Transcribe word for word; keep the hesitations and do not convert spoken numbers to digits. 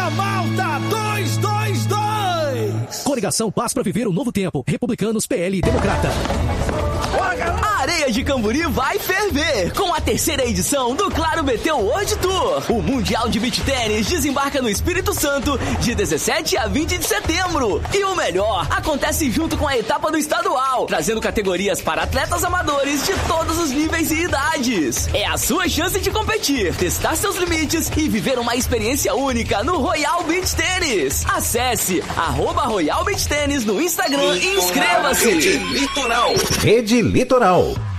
Bora, malta! dois dois dois! Coligação Paz para viver o novo tempo. Republicanos, P L e Democrata. A Areia de Camburi vai ferver com a terceira edição do Claro B T World Tour. O Mundial de Beach Tênis desembarca no Espírito Santo de dezessete a vinte de setembro. E o melhor, acontece junto com a etapa do estadual, trazendo categorias para atletas amadores de todos os níveis e idades. É a sua chance de competir, testar seus limites e viver uma experiência única no Royal Beach Tênis. Acesse arroba Royal Beach Tênis no Instagram e inscreva-se. Rede Litoral. Rede Litoral.